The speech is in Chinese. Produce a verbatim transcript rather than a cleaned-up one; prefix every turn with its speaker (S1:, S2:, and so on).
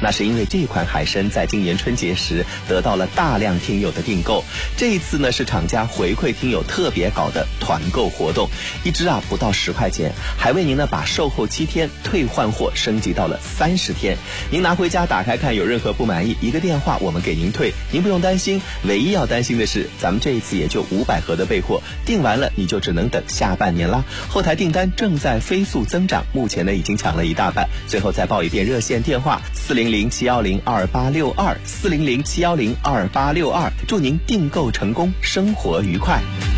S1: 那是因为这款海参在今年春节时得到了大量听友的订购。这一次呢是厂家回馈听友特别搞的团购活动，一只啊不到十块钱，还为您呢把售后七天退换货升级到了三十天。您拿回家打开看，有任何不满意，一个电话我们给您退，您不用担心。唯一要担心的是，咱们这一次也就五百盒的备货，订完了你就只能等下半年啦。后台订单正在飞速增长，目前呢已经抢了一大半。最后再报一遍热线电话：四零零七幺零二八六二，四零零七幺零二八六二。祝您订购成功，生活愉快。